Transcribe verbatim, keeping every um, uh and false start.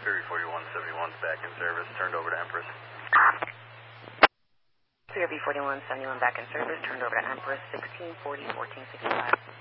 Fury forty-one seventy-one's back in service, turned over to Empress. Fury forty-one seventy-one back in service, turned over to Empress, sixteen forty, fourteen sixty-five.